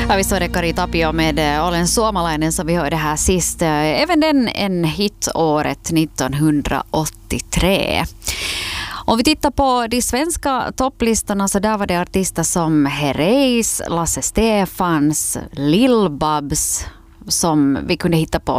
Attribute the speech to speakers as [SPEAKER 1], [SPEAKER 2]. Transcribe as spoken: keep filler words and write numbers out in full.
[SPEAKER 1] Ja, visst var det Kari Tapio med Olen suomalainen som vi hörde här sist. Även den en hit året nittonhundraåttiotre. Om vi tittar på de svenska topplistorna så där var det artister som Herreys, Lasse Stefans, Lill-Babs som vi kunde hitta på